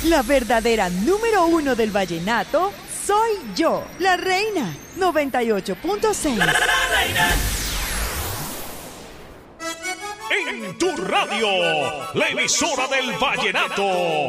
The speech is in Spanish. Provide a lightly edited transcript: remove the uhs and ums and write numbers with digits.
La verdadera número uno del vallenato soy yo, la reina. 98.6. La reina. En tu radio, la emisora del vallenato.